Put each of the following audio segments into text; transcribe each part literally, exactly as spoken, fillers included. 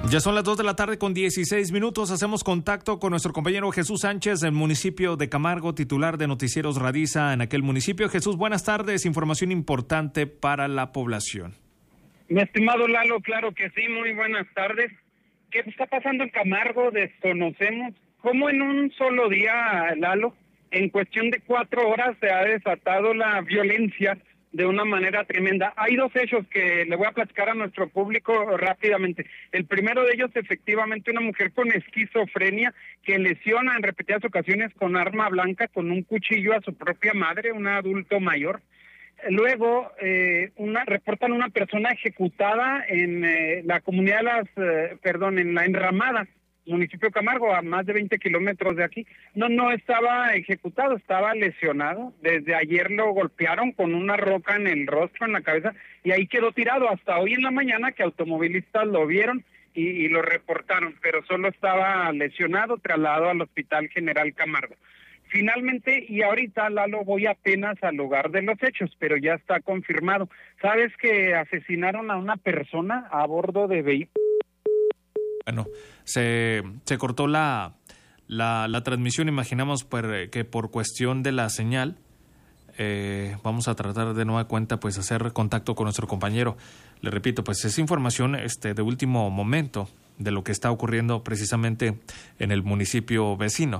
Ya son las dos de la tarde con dieciséis minutos. Hacemos contacto con nuestro compañero Jesús Sánchez del municipio de Camargo, titular de Noticieros Radiza en aquel municipio. Jesús, buenas tardes. Información importante para la población. Mi estimado Lalo, claro que sí. Muy buenas tardes. ¿Qué está pasando en Camargo? Desconocemos. ¿Cómo en un solo día, Lalo, en cuestión de cuatro horas se ha desatado la violencia de una manera tremenda? Hay dos hechos que le voy a platicar a nuestro público rápidamente. El primero de ellos, efectivamente, una mujer con esquizofrenia que lesiona en repetidas ocasiones con arma blanca, con un cuchillo a su propia madre, un adulto mayor. Luego, eh, una reportan una persona ejecutada en eh, la comunidad de las, eh, perdón, en la Enramada, municipio de Camargo, a más de veinte kilómetros de aquí. No, no estaba ejecutado, estaba lesionado. Desde ayer lo golpearon con una roca en el rostro, en la cabeza, y ahí quedó tirado hasta hoy en la mañana, que automovilistas lo vieron y, y lo reportaron, pero solo estaba lesionado, trasladado al Hospital General Camargo. Finalmente, y ahorita, Lalo, voy apenas al lugar de los hechos, pero ya está confirmado. ¿Sabes que asesinaron a una persona a bordo de vehículo? Bueno, se, se cortó la, la, la transmisión, imaginamos por, que por cuestión de la señal. Eh, vamos a tratar de nueva cuenta pues hacer contacto con nuestro compañero. Le repito, pues es información este, de último momento de lo que está ocurriendo precisamente en el municipio vecino.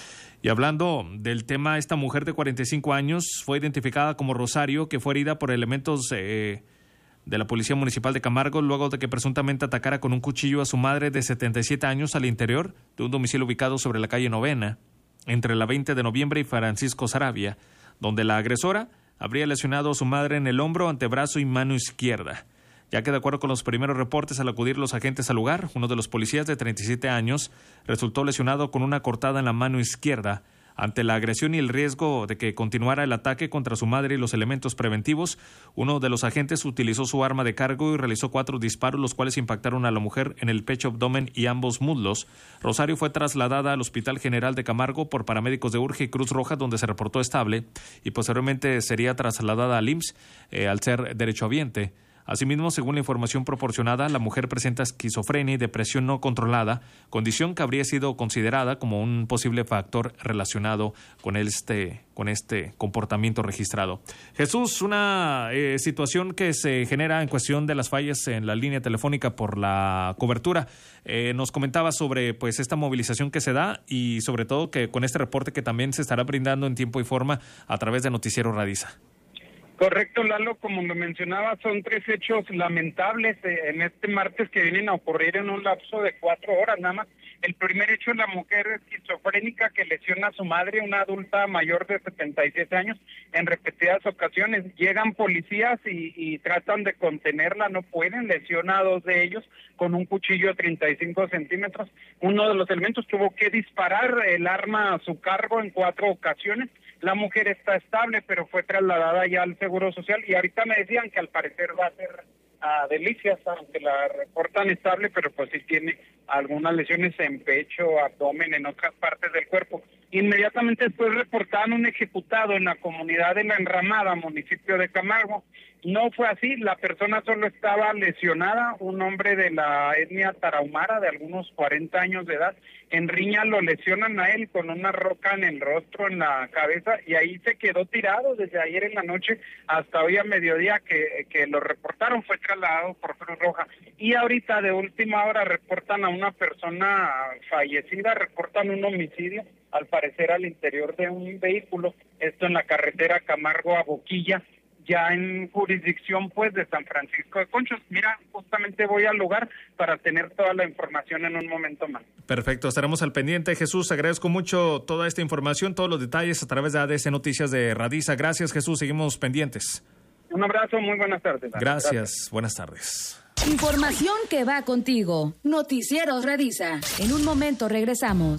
Y hablando del tema, esta mujer de cuarenta y cinco años fue identificada como Rosario, que fue herida por elementos eh, de la Policía Municipal de Camargo luego de que presuntamente atacara con un cuchillo a su madre de setenta y siete años al interior de un domicilio ubicado sobre la calle Novena, entre la veinte de noviembre y Francisco Saravia, donde la agresora habría lesionado a su madre en el hombro, antebrazo y mano izquierda. Ya que de acuerdo con los primeros reportes, al acudir los agentes al lugar, uno de los policías de treinta y siete años resultó lesionado con una cortada en la mano izquierda. Ante la agresión y el riesgo de que continuara el ataque contra su madre y los elementos preventivos, uno de los agentes utilizó su arma de cargo y realizó cuatro disparos, los cuales impactaron a la mujer en el pecho, abdomen y ambos muslos. Rosario fue trasladada al Hospital General de Camargo por paramédicos de Urge y Cruz Roja, donde se reportó estable, y posteriormente sería trasladada al I M S S eh, al ser derechohabiente. Asimismo, según la información proporcionada, la mujer presenta esquizofrenia y depresión no controlada, condición que habría sido considerada como un posible factor relacionado con este, con este comportamiento registrado. Jesús, una eh, situación que se genera en cuestión de las fallas en la línea telefónica por la cobertura. Eh, nos comentaba sobre pues esta movilización que se da y sobre todo que con este reporte que también se estará brindando en tiempo y forma a través de Noticiero Radiza. Correcto, Lalo, como lo mencionaba, son tres hechos lamentables eh, en este martes que vienen a ocurrir en un lapso de cuatro horas nada más. El primer hecho es la mujer esquizofrénica que lesiona a su madre, una adulta mayor de setenta y siete años, en repetidas ocasiones. Llegan policías y, y tratan de contenerla, no pueden, lesiona a dos de ellos con un cuchillo de treinta y cinco centímetros. Uno de los elementos tuvo que disparar el arma a su cargo en cuatro ocasiones. La mujer está estable, pero fue trasladada ya al Seguro Social y ahorita me decían que al parecer va a ser a Delicias, aunque la reportan estable, pero pues sí tiene algunas lesiones en pecho, abdomen, en otras partes del cuerpo. Inmediatamente después reportaron un ejecutado en la comunidad de La Enramada, municipio de Camargo. No fue así, la persona solo estaba lesionada, un hombre de la etnia tarahumara de algunos cuarenta años de edad. En riña lo lesionan a él con una roca en el rostro, en la cabeza, y ahí se quedó tirado desde ayer en la noche hasta hoy a mediodía que, que lo reportaron, fue trasladado por Cruz Roja. Y ahorita de última hora reportan a una persona fallecida, reportan un homicidio, al parecer al interior de un vehículo, esto en la carretera Camargo a Boquilla, ya en jurisdicción pues de San Francisco de Conchos. Mira, justamente voy al lugar para tener toda la información en un momento más. Perfecto, estaremos al pendiente. Jesús, agradezco mucho toda esta información, todos los detalles a través de A D C Noticias de Radiza. Gracias, Jesús, seguimos pendientes. Un abrazo, muy buenas tardes. Gracias, Gracias. Buenas tardes. Información que va contigo. Noticieros Radiza. En un momento regresamos.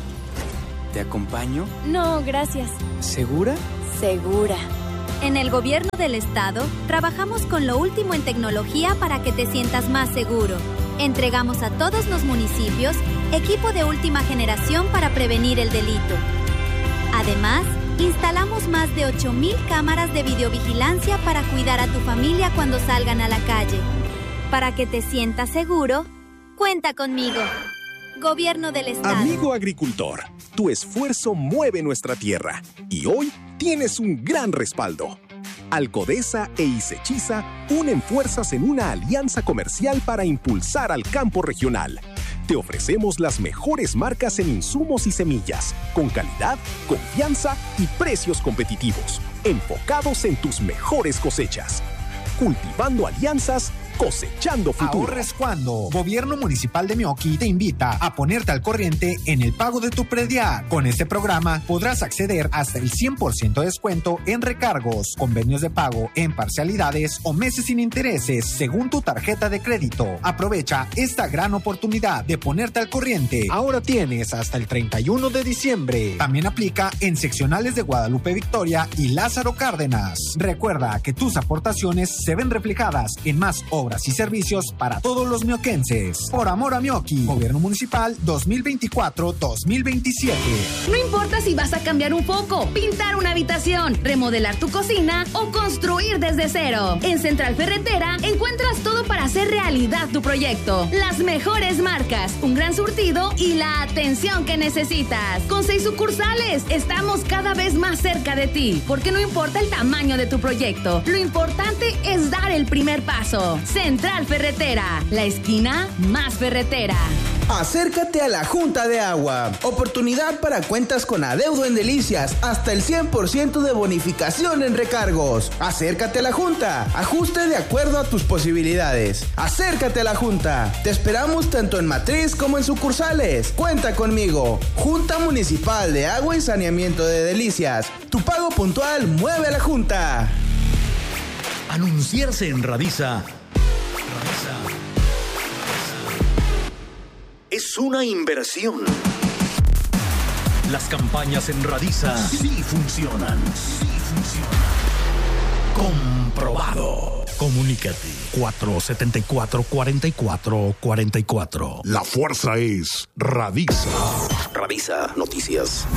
¿Te acompaño? No, gracias. ¿Segura? Segura. En el Gobierno del Estado, trabajamos con lo último en tecnología para que te sientas más seguro. Entregamos a todos los municipios equipo de última generación para prevenir el delito. Además, instalamos más de ocho mil cámaras de videovigilancia para cuidar a tu familia cuando salgan a la calle. Para que te sientas seguro, Cuenta conmigo. Gobierno del Estado. Amigo agricultor, tu esfuerzo mueve nuestra tierra y hoy tienes un gran respaldo. Alcodesa e Isechiza unen fuerzas en una alianza comercial para impulsar al campo regional. Te ofrecemos las mejores marcas en insumos y semillas, con calidad, confianza y precios competitivos, enfocados en tus mejores cosechas. Cultivando alianzas, cosechando futuro. Ahorres cuando. Gobierno Municipal de Meoqui te invita a ponerte al corriente en el pago de tu predial. Con este programa podrás acceder hasta el cien por ciento de descuento en recargos, convenios de pago en parcialidades o meses sin intereses según tu tarjeta de crédito. Aprovecha esta gran oportunidad de ponerte al corriente. Ahora tienes hasta el treinta y uno de diciembre. También aplica en seccionales de Guadalupe Victoria y Lázaro Cárdenas. Recuerda que tus aportaciones se ven reflejadas en más obras y servicios para todos los mioquenses. Por amor a Meoqui, Gobierno Municipal dos mil veinticuatro dos mil veintisiete. No importa si vas a cambiar un foco, pintar una habitación, remodelar tu cocina o construir desde cero. En Central Ferretera encuentras todo para hacer realidad tu proyecto. Las mejores marcas, un gran surtido y la atención que necesitas. Con seis sucursales, estamos cada vez más cerca de ti, porque no importa el tamaño de tu proyecto, lo importante es dar el primer paso. Central Ferretera, la esquina más ferretera. Acércate a la Junta de Agua. Oportunidad para cuentas con adeudo en Delicias. Hasta el cien por ciento de bonificación en recargos. Acércate a la Junta. Ajuste de acuerdo a tus posibilidades. Acércate a la Junta. Te esperamos tanto en matriz como en sucursales. Cuenta conmigo. Junta Municipal de Agua y Saneamiento de Delicias. Tu pago puntual mueve a la Junta. Anunciarse en Radisa es una inversión. Las campañas en Radisa sí funcionan. Sí funcionan. Comprobado. Comunícate. cuatro siete cuatro, cuatro cuatro cuatro cuatro. La fuerza es Radisa. Radisa Noticias.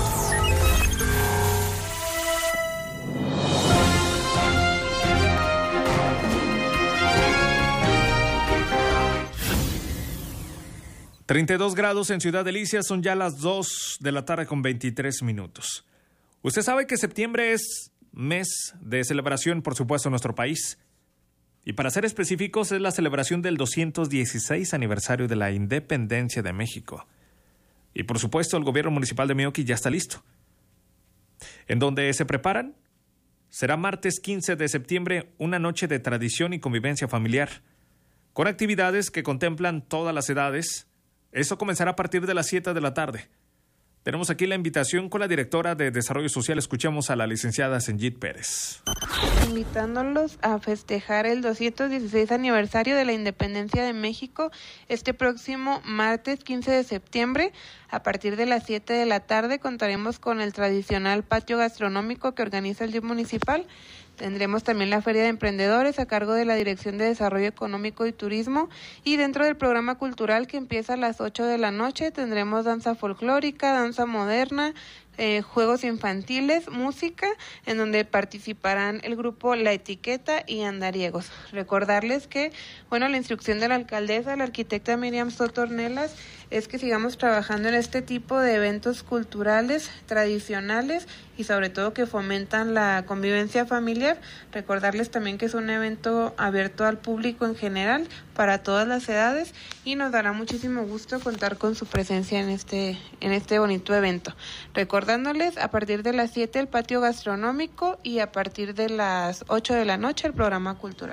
treinta y dos grados en Ciudad Delicias, son ya las dos de la tarde con veintitrés minutos. Usted sabe que septiembre es mes de celebración, por supuesto, en nuestro país. Y para ser específicos, es la celebración del doscientos dieciséis aniversario de la independencia de México. Y por supuesto, el gobierno municipal de Meoqui ya está listo. ¿En dónde se preparan? Será martes quince de septiembre, una noche de tradición y convivencia familiar, con actividades que contemplan todas las edades. Eso comenzará a partir de las siete de la tarde. Tenemos aquí la invitación con la directora de Desarrollo Social. Escuchemos a la licenciada Senjit Pérez. Invitándolos a festejar el doscientos dieciséis aniversario de la independencia de México este próximo martes quince de septiembre. A partir de las siete de la tarde contaremos con el tradicional patio gastronómico que organiza el D I F municipal. Tendremos también la Feria de Emprendedores a cargo de la Dirección de Desarrollo Económico y Turismo, y dentro del programa cultural que empieza a las ocho de la noche tendremos danza folclórica, danza moderna, eh, juegos infantiles, música, en donde participarán el grupo La Etiqueta y Andariegos. Recordarles que, bueno, la instrucción de la alcaldesa, la arquitecta Miriam Soto Ornelas, es que sigamos trabajando en este tipo de eventos culturales tradicionales y sobre todo que fomentan la convivencia familiar. Recordarles también que es un evento abierto al público en general, para todas las edades, y nos dará muchísimo gusto contar con su presencia en este, en este bonito evento. Recordándoles, a partir de las siete el patio gastronómico y a partir de las ocho de la noche el programa cultural.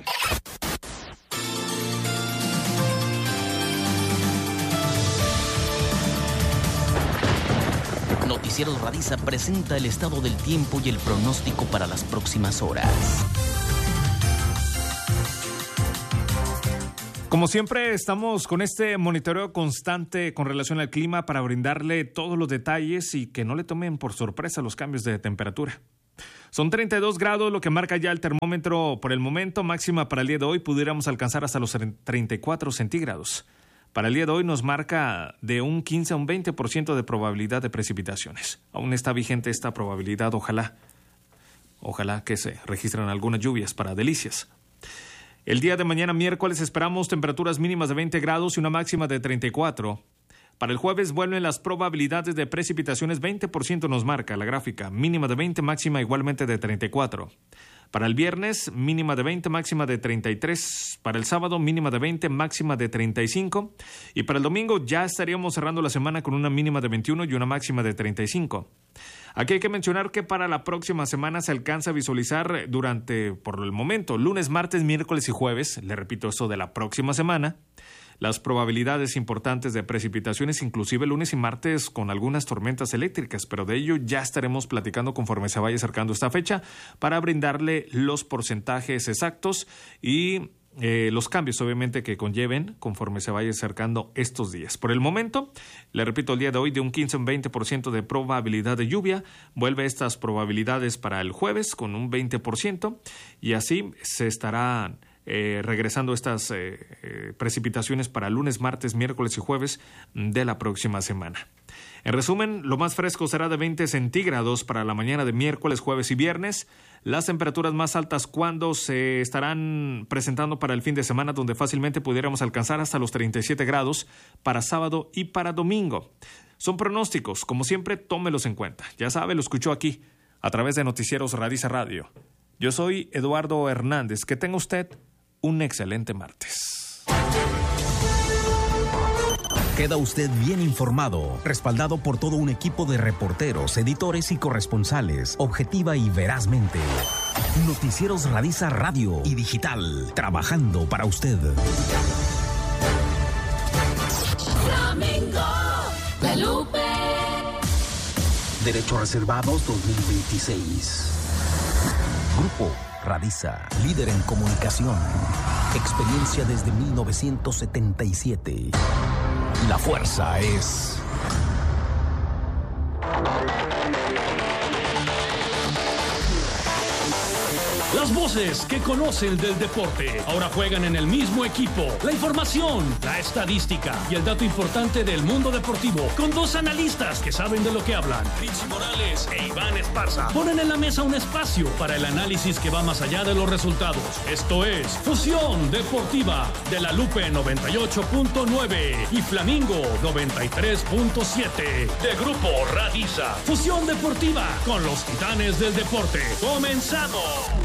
Noticiero Radisa presenta el estado del tiempo y el pronóstico para las próximas horas. Como siempre, estamos con este monitoreo constante con relación al clima para brindarle todos los detalles y que no le tomen por sorpresa los cambios de temperatura. Son treinta y dos grados, lo que marca ya el termómetro por el momento. Máxima para el día de hoy pudiéramos alcanzar hasta los treinta y cuatro centígrados. Para el día de hoy nos marca de un quince a un veinte por ciento de probabilidad de precipitaciones. Aún está vigente esta probabilidad, ojalá. Ojalá que se registren algunas lluvias para Delicias. El día de mañana, miércoles, esperamos temperaturas mínimas de veinte grados y una máxima de treinta y cuatro. Para el jueves vuelven las probabilidades de precipitaciones, veinte por ciento nos marca la gráfica, mínima de veinte, máxima igualmente de treinta y cuatro. Para el viernes, mínima de veinte, máxima de treinta y tres. Para el sábado, mínima de veinte, máxima de treinta y cinco. Y para el domingo ya estaríamos cerrando la semana con una mínima de veintiuno y una máxima de treinta y cinco. Aquí hay que mencionar que para la próxima semana se alcanza a visualizar durante, por el momento, lunes, martes, miércoles y jueves, le repito eso de la próxima semana, las probabilidades importantes de precipitaciones, inclusive lunes y martes con algunas tormentas eléctricas, pero de ello ya estaremos platicando conforme se vaya acercando esta fecha para brindarle los porcentajes exactos y eh, los cambios obviamente que conlleven conforme se vaya acercando estos días. Por el momento, le repito, el día de hoy de un quince a un veinte por ciento de probabilidad de lluvia, vuelve estas probabilidades para el jueves con un veinte por ciento y así se estarán Eh, regresando estas eh, eh, precipitaciones para lunes, martes, miércoles y jueves de la próxima semana. En resumen, lo más fresco será de veinte centígrados para la mañana de miércoles, jueves y viernes. Las temperaturas más altas cuando se estarán presentando para el fin de semana, donde fácilmente pudiéramos alcanzar hasta los treinta y siete grados para sábado y para domingo. Son pronósticos, como siempre, tómelos en cuenta. Ya sabe, lo escuchó aquí, a través de Noticieros Radiza Radio. Yo soy Eduardo Hernández. Que tenga usted un excelente martes. Queda usted bien informado, respaldado por todo un equipo de reporteros, editores y corresponsales, objetiva y verazmente. Noticieros Radiza Radio y Digital, trabajando para usted. Flamingo, La Lupe. Derechos Reservados dos mil veintiséis. Grupo Radiza, líder en comunicación. Experiencia desde mil novecientos setenta y siete. La fuerza es... Las voces que conocen del deporte ahora juegan en el mismo equipo. La información, la estadística y el dato importante del mundo deportivo con dos analistas que saben de lo que hablan. Richie Morales e Iván Esparza ponen en la mesa un espacio para el análisis que va más allá de los resultados. Esto es Fusión Deportiva de La Lupe noventa y ocho punto nueve y Flamingo noventa y tres punto siete de Grupo Radiza. Fusión Deportiva con los titanes del deporte. ¡Comenzamos!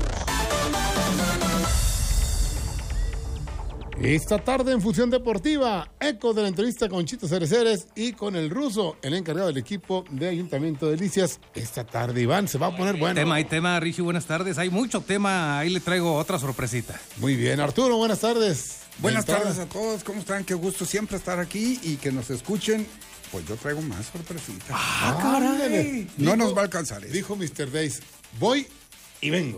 Esta tarde en Fusión Deportiva, eco de la entrevista con Chito Cereceres y con el ruso, el encargado del equipo de Ayuntamiento de Delicias. Esta tarde, Iván, se va a poner bueno. Tema y tema, Richie, buenas tardes. Hay mucho tema, ahí le traigo otra sorpresita. Muy bien, Arturo, buenas tardes. Buenas tardes a todos, ¿cómo están? Qué gusto siempre estar aquí y que nos escuchen. Pues yo traigo más sorpresitas. ¡Ah, caray! No nos va a alcanzar eso. Dijo mister Days, voy y vengo.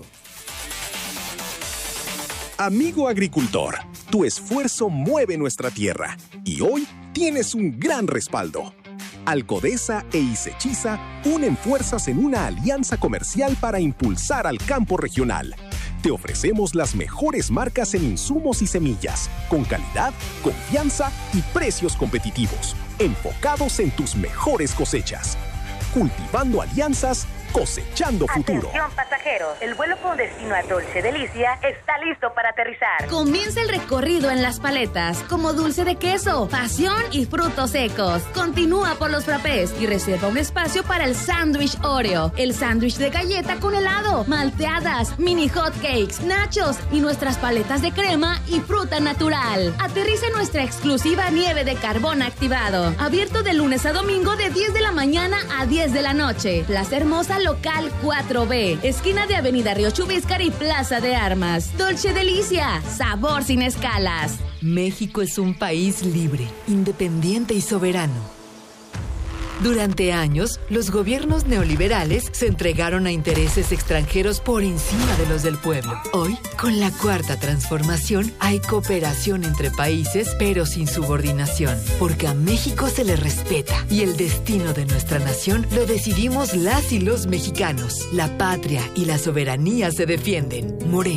Amigo agricultor, tu esfuerzo mueve nuestra tierra y hoy tienes un gran respaldo. Alcodesa e Isechiza unen fuerzas en una alianza comercial para impulsar al campo regional. Te ofrecemos las mejores marcas en insumos y semillas, con calidad, confianza y precios competitivos, enfocados en tus mejores cosechas. Cultivando alianzas, cosechando futuro. Atención pasajeros, el vuelo con destino a Dolce Delicia está listo para aterrizar. Comienza el recorrido en las paletas, como dulce de queso, pasión y frutos secos. Continúa por los frappés y reserva un espacio para el sándwich Oreo, el sándwich de galleta con helado, malteadas, mini hot cakes, nachos y nuestras paletas de crema y fruta natural. Aterriza en nuestra exclusiva nieve de carbón activado, abierto de lunes a domingo de diez de la mañana a diez de la noche. Plaza Hermosa Local cuatro B, esquina de Avenida Río Chubíscar y Plaza de Armas. Dolce Delicia, sabor sin escalas. México es un país libre, independiente y soberano. Durante años, los gobiernos neoliberales se entregaron a intereses extranjeros por encima de los del pueblo. Hoy, con la cuarta transformación, hay cooperación entre países, pero sin subordinación, porque a México se le respeta y el destino de nuestra nación lo decidimos las y los mexicanos. La patria y la soberanía se defienden. Morena,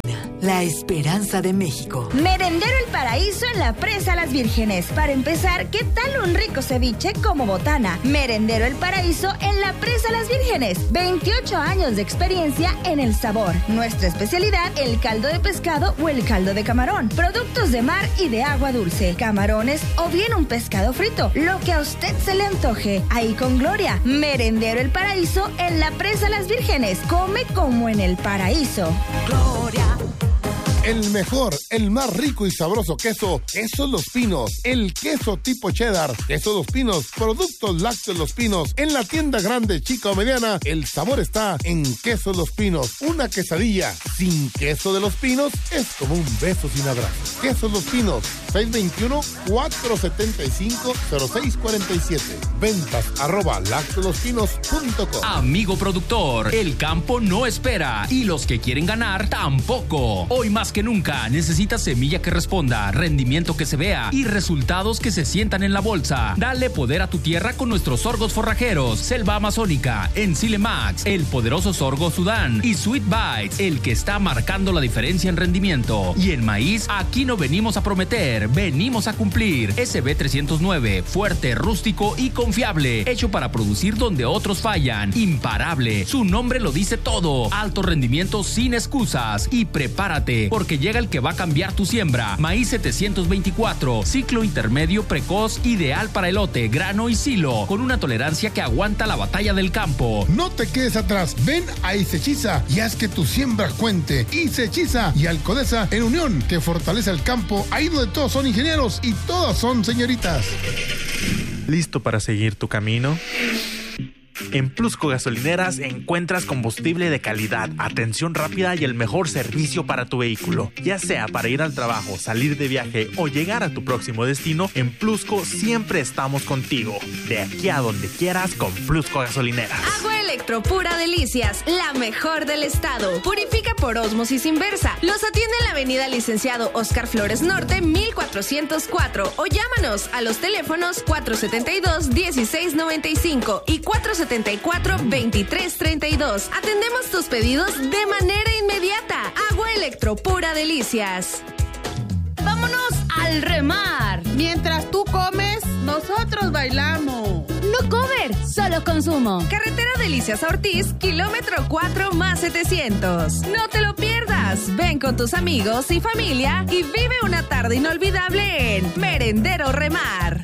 la esperanza de México. Merendero El Paraíso en la Presa Las Vírgenes. Para empezar, ¿qué tal un rico ceviche como botana? Merendero El Paraíso en la Presa Las Vírgenes. veintiocho años de experiencia en el sabor. Nuestra especialidad, el caldo de pescado o el caldo de camarón. Productos de mar y de agua dulce. Camarones o bien un pescado frito. Lo que a usted se le antoje. Ahí con Gloria. Merendero El Paraíso en la Presa Las Vírgenes. Come como en el paraíso. Gloria. El mejor, el más rico y sabroso queso, Quesos Los Pinos. El queso tipo cheddar, Quesos Los Pinos, productos lácteos Los Pinos. En la tienda grande, chica o mediana, el sabor está en Quesos Los Pinos. Una quesadilla sin queso de Los Pinos es como un beso sin abrazo. Quesos Los Pinos, seis dos uno, cuatro siete cinco, cero seis cuatro siete. Ventas arroba lácteolospinos punto com. Amigo productor, el campo no espera y los que quieren ganar tampoco. Hoy más que nunca necesitas semilla que responda, rendimiento que se vea y resultados que se sientan en la bolsa. Dale poder a tu tierra con nuestros sorgos forrajeros, Selva Amazónica, Enzile Max, el poderoso sorgo Sudán y Sweet Bites, el que está marcando la diferencia en rendimiento. Y en maíz, aquí no venimos a prometer, venimos a cumplir. S B trescientos nueve, fuerte, rústico y confiable, hecho para producir donde otros fallan. Imparable, su nombre lo dice todo. Alto rendimiento sin excusas. Y prepárate, porque llega el que va a cambiar tu siembra. Maíz setecientos veinticuatro, ciclo intermedio precoz, ideal para elote, grano y silo, con una tolerancia que aguanta la batalla del campo. No te quedes atrás, ven a Isechiza y haz que tu siembra cuente. Isechiza y Alcodesa en unión, que fortalece el campo, ahí donde todos son ingenieros y todas son señoritas. ¿Listo para seguir tu camino? En Plusco Gasolineras encuentras combustible de calidad, atención rápida y el mejor servicio para tu vehículo. Ya sea para ir al trabajo, salir de viaje o llegar a tu próximo destino, en Plusco siempre estamos contigo. De aquí a donde quieras con Plusco Gasolineras. Agua Electro Pura Delicias, la mejor del estado. Purifica por ósmosis inversa. Los atiende en la avenida Licenciado Oscar Flores Norte, mil cuatrocientos cuatro. O llámanos a los teléfonos cuatro setenta y dos, dieciséis noventa y cinco y cuatro setenta y cuatro, veintitrés treinta y dos. Atendemos tus pedidos de manera inmediata. Agua Electro Pura Delicias. ¡Vámonos al remar! Mientras tú comes, nosotros bailamos. No cover, solo consumo. Carretera Delicias a Ortiz, kilómetro cuatro más setecientos. No te lo pierdas. Ven con tus amigos y familia y vive una tarde inolvidable en Merendero Remar.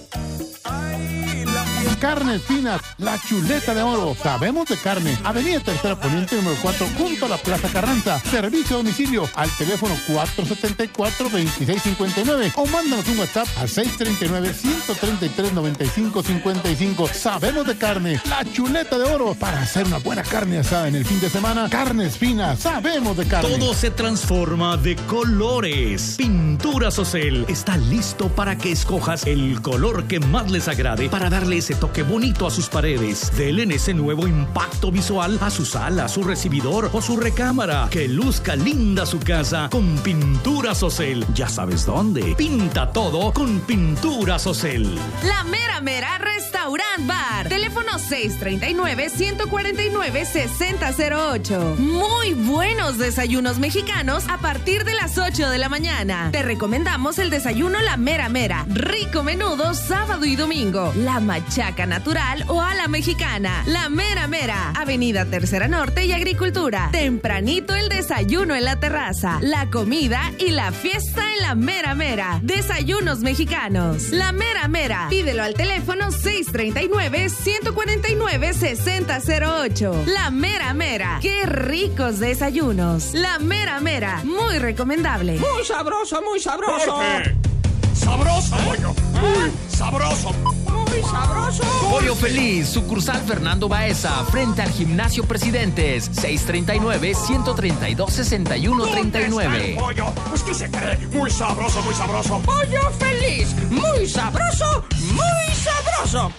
Carnes finas, la chuleta de oro. Sabemos de carne. Avenida Tercera Poniente número cuatro, junto a la Plaza Carranza. Servicio a domicilio al teléfono cuatro setenta y cuatro, veintiséis cincuenta y nueve o mándanos un WhatsApp al seis treinta y nueve, ciento treinta y tres, noventa y cinco cincuenta y cinco. Sabemos de carne, la chuleta de oro. Para hacer una buena carne asada en el fin de semana, carnes finas, sabemos de carne. Todo se transforma de colores. Pinturas Ocel está listo para que escojas el color que más les agrade para darle ese toque bonito a sus paredes. Denle ese nuevo impacto visual a su sala, su recibidor o su recámara. Que luzca linda su casa con Pinturas Ocel. Ya sabes dónde. Pinta todo con Pinturas Ocel. La Mera Mera Restaurant Bar. Teléfono seis treinta y nueve, ciento cuarenta y nueve, sesenta cero ocho. Muy buenos desayunos mexicanos a partir de las ocho de la mañana. Te recomendamos el desayuno La Mera Mera. Rico menudo sábado y domingo. La machaca natural o a la mexicana. La Mera Mera. Avenida Tercera Norte y Agricultura. Tempranito el desayuno en la terraza. La comida y la fiesta en La Mera Mera. Desayunos mexicanos. La Mera Mera. Pídelo al teléfono seis treinta y nueve, ciento cuarenta y nueve, sesenta cero ocho. La Mera Mera. Qué ricos desayunos. La Mera Mera. Muy recomendable. Muy sabroso, muy sabroso. Jorge. Sabroso, pollo. Muy sabroso. Muy sabroso. Pollo Feliz, sucursal Fernando Baeza, frente al Gimnasio Presidentes, seis treinta y nueve, ciento treinta y dos, sesenta y uno treinta y nueve. Pollo, pues ¿qué se cree? Muy sabroso, muy sabroso. Pollo Feliz, muy sabroso, muy sabroso.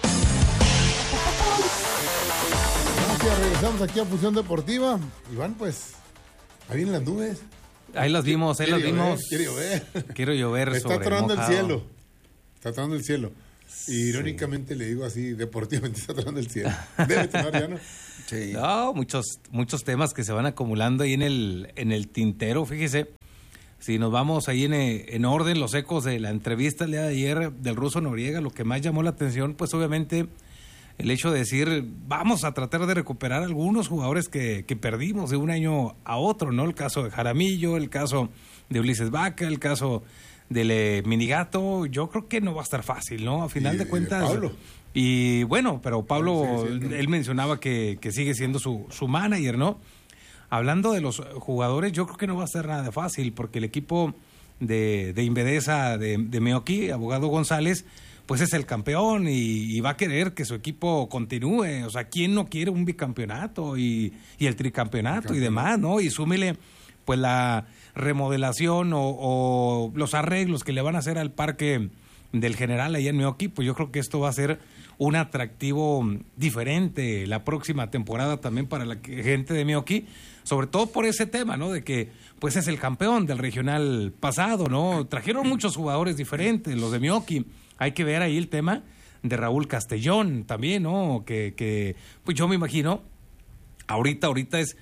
Gracias, regresamos aquí a Fusión Deportiva. Iván, pues, ahí vienen las nubes. Ahí las vimos, ahí las vimos. Quiero llover. Quiero llover. Está tronando el cielo. Está tronando el cielo. Y irónicamente le digo así, deportivamente está tronando el cielo. Debe tronar ya, ¿no? Sí. No, muchos, muchos temas que se van acumulando ahí en el, en el tintero. Fíjese, si nos vamos ahí en, en orden, los ecos de la entrevista el día de ayer del ruso Noriega, lo que más llamó la atención, pues obviamente el hecho de decir, vamos a tratar de recuperar algunos jugadores que, que perdimos de un año a otro, ¿no? El caso de Jaramillo, el caso de Ulises Vaca, el caso del eh, Minigato, yo creo que no va a estar fácil, ¿no? A final y, de cuentas... Y Pablo. Y bueno, pero Pablo, sí, sí, sí. él mencionaba que, que sigue siendo su, su manager, ¿no? Hablando de los jugadores, yo creo que no va a ser nada fácil, porque el equipo de, de Invedesa, de, de Meoqui, Abogado González, pues es el campeón y, y va a querer que su equipo continúe. O sea, ¿quién no quiere un bicampeonato y, y el tricampeonato y demás, ¿no? Y súmele pues la remodelación o, o los arreglos que le van a hacer al parque del General allá en Meoqui, pues yo creo que esto va a ser un atractivo diferente la próxima temporada también para la gente de Meoqui, sobre todo por ese tema, ¿no? De que pues es el campeón del regional pasado, ¿no? Trajeron muchos jugadores diferentes, los de Meoqui. Hay que ver ahí el tema de Raúl Castellón también, ¿no? Que, que pues yo me imagino, ahorita, ahorita es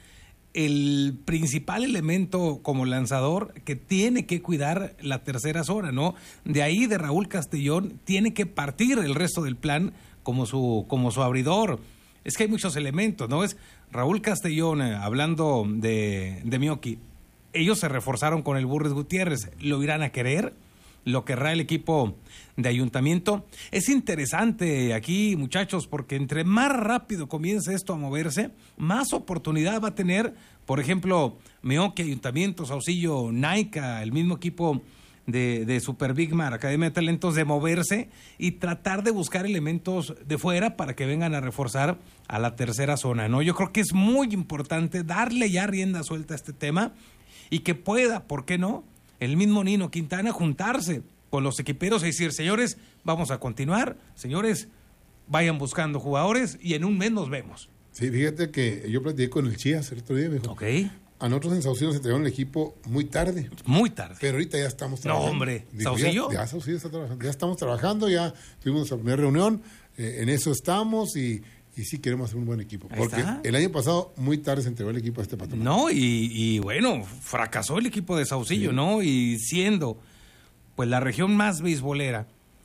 el principal elemento como lanzador que tiene que cuidar la tercera zona, ¿no? De ahí de Raúl Castellón tiene que partir el resto del plan como su, como su abridor. Es que hay muchos elementos, ¿no? Es Raúl Castellón, eh, hablando de, de Meoqui, ellos se reforzaron con el Burres Gutiérrez, ¿lo irán a querer? ¿Lo querrá el equipo de Ayuntamiento? Es interesante aquí, muchachos, porque entre más rápido comience esto a moverse, más oportunidad va a tener, por ejemplo, Meoqui, Ayuntamiento, Saucillo, Naica, el mismo equipo de, de Super Big Mar, Academia de Talentos, de moverse y tratar de buscar elementos de fuera para que vengan a reforzar a la tercera zona, ¿no? Yo creo que es muy importante darle ya rienda suelta a este tema y que pueda, ¿por qué no?, el mismo Nino Quintana juntarse con los equiperos y decir, señores, vamos a continuar, señores, vayan buscando jugadores y en un mes nos vemos. Sí, fíjate que yo platiqué con el Chías el otro día, me dijo, ok. A nosotros en Saucillo nos entregaron el equipo muy tarde. Muy tarde. Pero ahorita ya estamos trabajando. No, hombre, Dijo, ¿Saucillo? Ya, ya Saucillo está trabajando, ya estamos trabajando, ya tuvimos nuestra primera reunión, eh, en eso estamos y... Y sí queremos hacer un buen equipo. Ahí porque está. El año pasado muy tarde se entregó el equipo a este patrón. No, y, y bueno, fracasó el equipo de Saucillo, sí. ¿no? Y siendo pues la región más beisbolera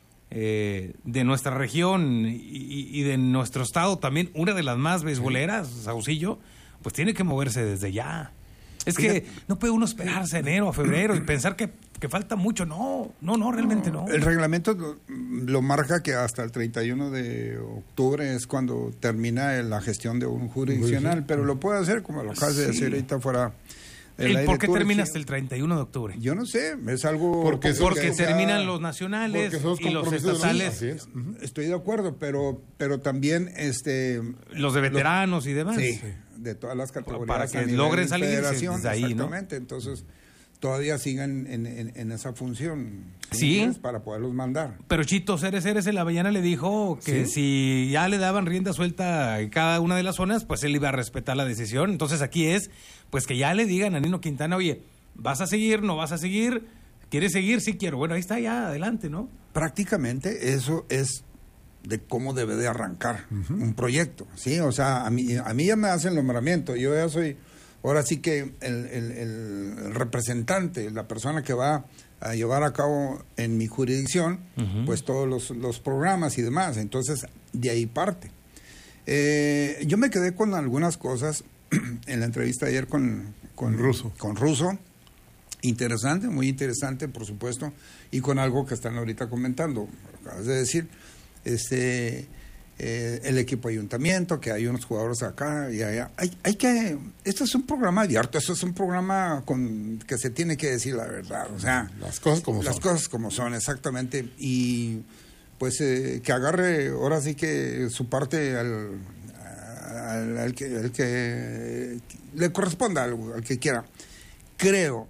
eh, de nuestra región y, y de nuestro estado también, una de las más beisboleras, sí. Saucillo, pues tiene que moverse desde ya. Es que no puede uno esperarse a enero, a febrero y pensar que, que falta mucho. No, no, no, realmente no. El reglamento lo, lo marca que hasta el treinta y uno de octubre es cuando termina la gestión de un jurisdiccional, pero lo puede hacer, como lo acabas de decir ahorita fuera... El ¿Por qué termina hasta el treinta y uno de octubre? Yo no sé, es algo... Porque, porque que, terminan ya, los nacionales y los estatales. Es. Estoy de acuerdo, pero pero también... este los de veteranos los, y demás. Sí, de todas las categorías. Para que logren salir desde ahí, ¿no? Exactamente, entonces todavía sigan en, en, en esa función. Sí. Para poderlos mandar. Pero Chito Ceres Ceres en la mañana le dijo que ¿Sí? si ya le daban rienda suelta en cada una de las zonas, pues él iba a respetar la decisión. Entonces aquí es, pues que ya le digan a Nino Quintana, oye, ¿vas a seguir? ¿No vas a seguir? ¿Quieres seguir? Sí quiero. Bueno, ahí está ya, adelante, ¿no? Prácticamente eso es de cómo debe de arrancar uh-huh. un proyecto, ¿sí? O sea, a mí, a mí ya me hacen el nombramiento, yo ya soy, ahora sí que el, el, el representante, la persona que va a llevar a cabo en mi jurisdicción, uh-huh. pues todos los, los programas y demás, entonces de ahí parte. Eh, yo me quedé con algunas cosas en la entrevista ayer con, con Russo. Con Russo, interesante, muy interesante, por supuesto, y con algo que están ahorita comentando, acabas de decir, este eh, el equipo ayuntamiento, que hay unos jugadores acá y allá. Hay, hay que, esto es un programa abierto, esto es un programa con que se tiene que decir la verdad, o sea, las cosas como las son. Las cosas como son, exactamente, y pues eh, que agarre ahora sí que su parte al, al, al, que, al que le corresponda, al, al que quiera. Creo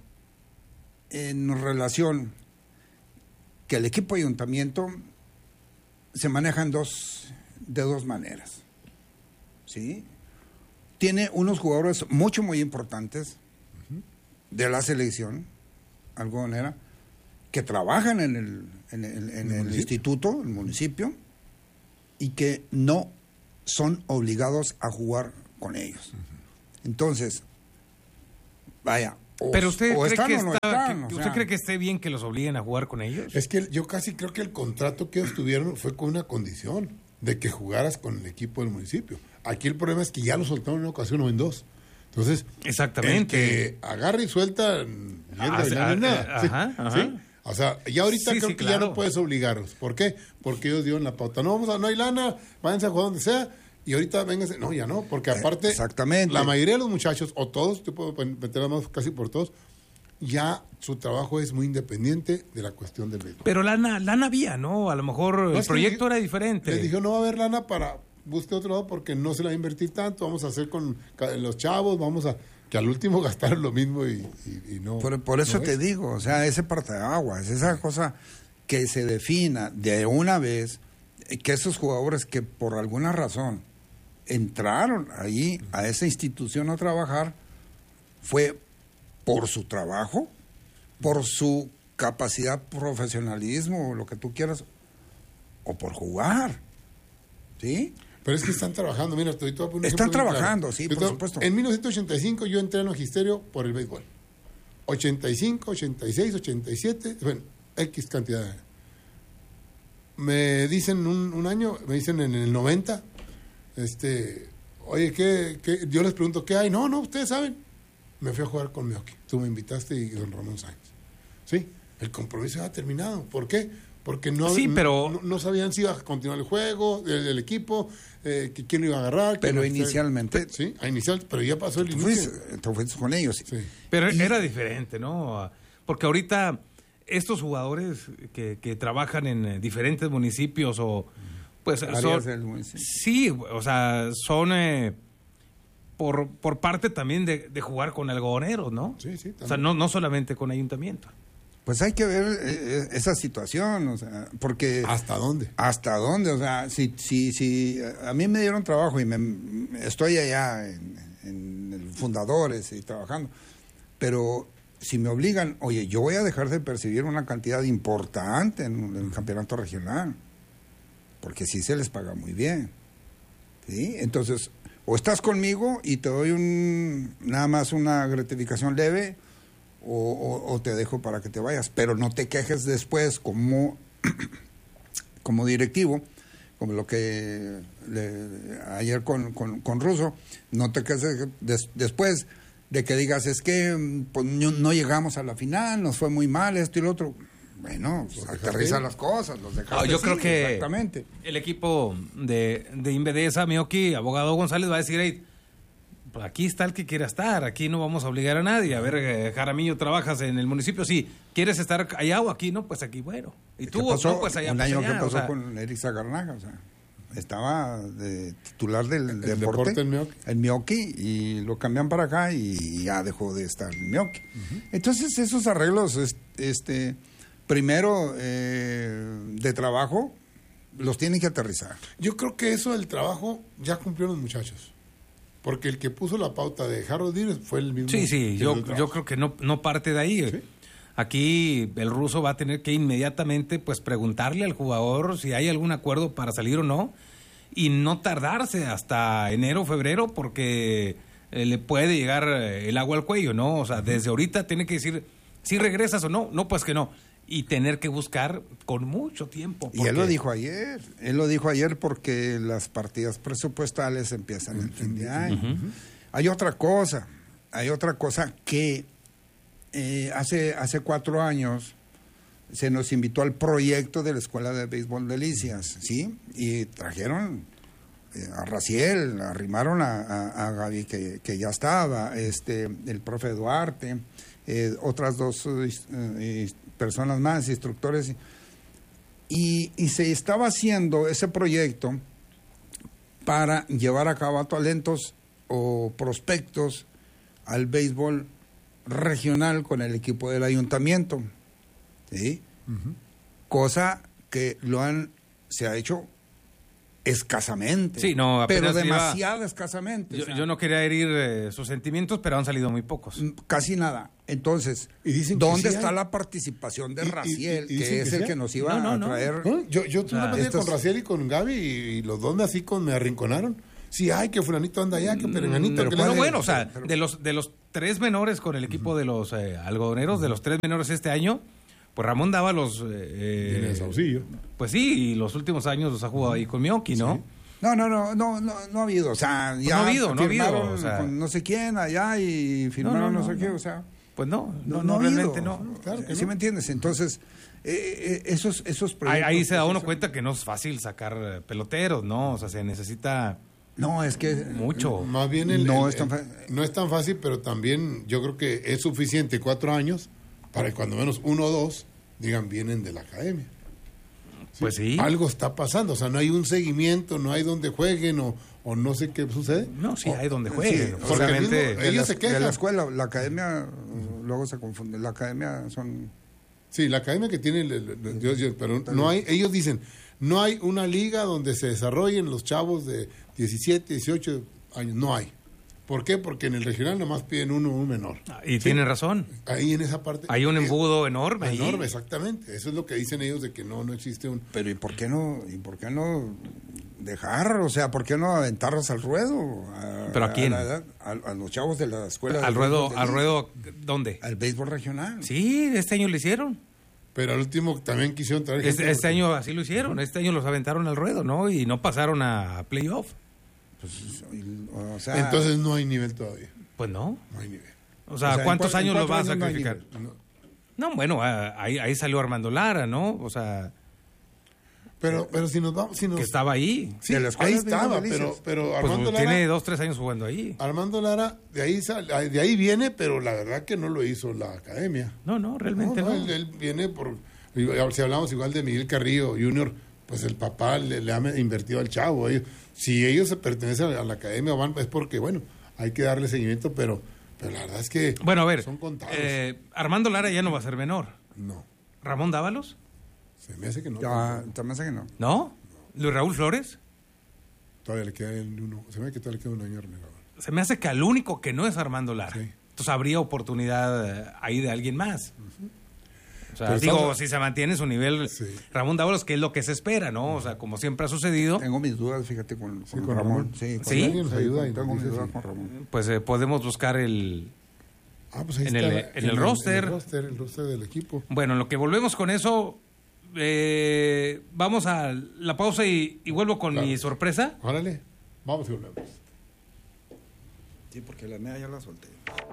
en relación que el equipo ayuntamiento se manejan dos, de dos maneras, ¿sí? Tiene unos jugadores mucho, muy importantes uh-huh. de la selección, algo manera, que trabajan en el, en el, en el, el instituto, el municipio, y que no son obligados a jugar con ellos. Uh-huh. Entonces, vaya, O, Pero usted, o cree, están que o no está, están, que, o ¿usted sea. cree que esté bien que los obliguen a jugar con ellos? Es que yo casi creo que el contrato que ellos tuvieron fue con una condición de que jugaras con el equipo del municipio. Aquí el problema es que ya lo soltaron en una ocasión o en dos. Entonces, exactamente, el que agarra y suelta, Ah, y no ah, es nada. Sí, ajá, ajá. sí. O sea, ya ahorita Sí, creo sí, que claro. ya no puedes obligarlos. ¿Por qué? Porque ellos dieron la pauta. No, vamos a, no hay lana, váyanse a jugar donde sea. Y ahorita vénganse. No, ya no, porque aparte, exactamente. la mayoría de los muchachos, o todos, te puedo meter las manos casi por todos, ya su trabajo es muy independiente de la cuestión del béisbol. Pero lana, lana había, ¿no? A lo mejor No, el es que proyecto le- era diferente. Les dijo, no va a haber lana para busque otro lado porque no se la va a invertir tanto, vamos a hacer con ca- los chavos, vamos a que al último gastar lo mismo y, y- y no. Por, por eso no te es. digo, o sea, ese parteaguas, esa cosa que se defina de una vez, eh, que esos jugadores que por alguna razón entraron ahí a esa institución a trabajar, fue por su trabajo, por su capacidad, profesionalismo, o lo que tú quieras, o por jugar, ¿sí? Pero es que están trabajando, mira, te doy todo un Están ejemplo bien trabajando, claro. sí, Yo por te- supuesto. En mil novecientos ochenta y cinco yo entré en magisterio por el béisbol. ochenta y cinco, ochenta y seis, ochenta y siete, bueno, X cantidad de años. Me dicen un, un año, me dicen en el noventa, este, oye, ¿qué, qué? Yo les pregunto, ¿qué hay? No, no, ustedes saben. Me fui a jugar con Meoki. Tú me invitaste y don Ramón Sáenz. Sí, el compromiso ya ha terminado. ¿Por qué? Porque no, Sí, pero- no, no sabían si iba a continuar el juego, el, el equipo, eh, que quién lo iba a agarrar. quién Pero lo- inicialmente- Sí, a inicial, pero ya pasó el Tú inicio. fuiste, tú fuiste con ellos. Sí. Pero era diferente, ¿no? Porque ahorita estos jugadores que, que trabajan en eh, diferentes municipios o pues Áreas son, del municipio. sí, o sea, son eh, por, por parte también de, de jugar con algodoneros, ¿no? Sí, sí. O sea, no, no solamente con ayuntamiento. Pues hay que ver eh, esa situación, o sea, porque... ¿Hasta dónde? ¿Hasta dónde? O sea, si, si, si a mí me dieron trabajo y me, estoy allá en, en el Fundadores y trabajando, pero si me obligan, oye, yo voy a dejar de percibir una cantidad importante en, en el campeonato regional, porque sí se les paga muy bien, ¿sí? Entonces, o estás conmigo y te doy un nada más una gratificación leve, O, o, o te dejo para que te vayas, pero no te quejes después como, como directivo, como lo que le- ayer con, con, con Russo, no te quejes des- después de que digas, es que pues, no, no llegamos a la final, nos fue muy mal esto y lo otro. Bueno, pues, aterriza las cosas, los dejaste. No, yo sí, creo que exactamente. el equipo de, de Invedesa, Meoki, abogado González, va a decir, hey, pues aquí está el que quiera estar, aquí no vamos a obligar a nadie. A ver, eh, Jaramillo, trabajas en el municipio, sí, ¿quieres estar allá o aquí? No, pues aquí, bueno. ¿Y tú? ¿Qué pasó? No, pues allá, un pues año allá, que pasó o sea, con Eric Zagarnaga, o sea, estaba de titular del El deporte, deporte en Meoki. el Meoki, y lo cambian para acá y ya dejó de estar el Meoki. Entonces esos arreglos, es- este, primero eh, de trabajo, los tienen que aterrizar. Yo creo que eso del trabajo ya cumplieron los muchachos. Porque el que puso la pauta de Harold Divers fue el mismo. Sí, sí, que yo, hizo el yo trabajo. creo que no, no parte de ahí. Sí. Aquí el ruso va a tener que inmediatamente pues preguntarle al jugador si hay algún acuerdo para salir o no y no tardarse hasta enero o febrero porque eh, le puede llegar eh, el agua al cuello, ¿no? O sea, desde ahorita tiene que decir si regresas o no, no, pues que no. Y tener que buscar con mucho tiempo. Y él lo porque- dijo ayer, él lo dijo ayer porque las partidas presupuestales empiezan el fin de año. Ujú. Hay otra cosa, hay otra cosa que eh, hace, hace cuatro años se nos invitó al proyecto de la Escuela de Béisbol Delicias, ¿sí? Y trajeron eh, a Raciel, arrimaron a, a, a Gaby que, que ya estaba, este, el profe Duarte, eh, otras dos eh, eh, personas más, instructores, y, y se estaba haciendo ese proyecto para llevar a cabo a talentos o prospectos al béisbol regional con el equipo del ayuntamiento, ¿sí? Cosa que lo han, se ha hecho escasamente, Sí, no, pero apenas iba- demasiado escasamente. Yo, o sea, yo no quería herir eh, sus sentimientos, pero han salido muy pocos. casi nada. Entonces, Y dicen que ¿dónde sí está hay. la participación de Y- y- Raciel, y dicen que es que el sí que hay. nos iba No, no, a no. traer? ¿No? Yo, yo tuve sea, una partida estos- con Raciel y con Gaby y los dos me así con, me arrinconaron. Sí, ay, que fulanito anda allá, que perenganito. Pero que bueno, le- bueno, o sea, de los de los tres menores con el equipo de los eh, algodoneros, de los tres menores este año, pues Ramón Dávalos... Eh, Tiene eh, Saucillo. Pues sí, y los últimos años los ha jugado ahí con Mioki, ¿no? No, no, no, no, no, no ha habido, o sea, Pues ya no ha habido, no ha habido, firmaron o sea. con no sé quién allá y firmaron no, no, sé no, qué, no. o sea. Pues no, no, No, no, ha realmente habido. no. Claro que ¿Sí no. me entiendes? Entonces, eh, eh, esos, esos Ahí, proyectos... ahí se da pues, uno eso- cuenta que no es fácil sacar eh, peloteros, ¿no? O sea, se necesita... No, es que... Mucho. Más bien el- No el- es tan el- fa- no es tan fácil, pero también yo creo que es suficiente cuatro años para que cuando menos uno o dos digan vienen de la academia. Pues sí. Algo está pasando, o sea, no hay un seguimiento, no hay donde jueguen o, o no sé qué sucede. No, sí, hay donde Sí, jueguen. porque obviamente. mismo- de ellos la, se de quejan. la escuela, la academia, luego se confunde. La academia son... Sí, la academia que tiene, el- el- el- yo- yo- pero no hay, ellos dicen, no hay una liga donde se desarrollen los chavos de diecisiete, dieciocho años, no hay. ¿Por qué? Porque en el regional nomás piden uno un menor. Y Sí. tienen razón. Ahí en esa parte. Hay un eh, embudo enorme ahí. Enorme, exactamente. Eso es lo que dicen ellos de que no, no existe un... Pero ¿y por qué no, y por qué no dejar, o sea, por qué no aventarlos al ruedo? A, ¿Pero a quién? la edad- a, a los chavos de la escuela. Al de ruedo, béisbol de al Liz. ruedo, ¿dónde? Al béisbol regional. Sí, este año lo hicieron. Pero al último también quisieron traer Este, gente este año así lo hicieron. Este año los aventaron al ruedo, ¿no? Y no pasaron a playoff. Pues, o sea, Entonces no hay nivel todavía. Pues no. No hay nivel. O sea, O sea, ¿cuántos en cua- en años lo cuatro vas a años no hay sacrificar? nivel. No, bueno, ah, ahí, ahí salió Armando Lara, ¿no? O sea, Pero, pero si nos vamos... Si nos, que estaba ahí. sí, de la escuela ahí de Béisbol estaba, de pero, Delicias. pero Pues Armando Lara... tiene dos, tres años jugando ahí. Armando Lara, de ahí, sal- de ahí viene, pero la verdad que no lo hizo la academia. No, no, realmente no. Él, él viene por... Si hablamos igual de Miguel Carrillo junior, pues el papá le, le ha invertido al chavo. Ellos, si ellos se pertenecen a la academia, van, es porque, bueno, hay que darle seguimiento, pero, pero la verdad es que Bueno, a ver, son contados. eh, Armando Lara ya no va a ser menor. No, ¿Ramón Dávalos? se me hace que no. Ya, también hace que no. ¿No? ¿Luis Raúl Flores? Todavía le queda el uno, se me hace que todavía le queda un año renovado. Se me hace que al único que no es Armando Lara. Sí. Entonces habría oportunidad eh, ahí de alguien más. O sea, Pero digo, estamos- si se mantiene su nivel Sí. Ramón Dávalos, que es lo que se espera, ¿no? O sea, como siempre ha sucedido, Tengo mis dudas, fíjate, con, con con Ramón. Ramón. Sí, ¿Sí? con- Nos ayuda con- y tengo nos mis dice dudas sí. con Ramón. pues eh, podemos buscar el... Ah, pues ahí En está el- la- en el roster. El roster, el roster del equipo. Bueno, en lo que volvemos con eso, eh, vamos a la pausa y, y vuelvo con Claro. mi sorpresa. Órale, vamos y volvemos. Sí, porque la mía ya la solté.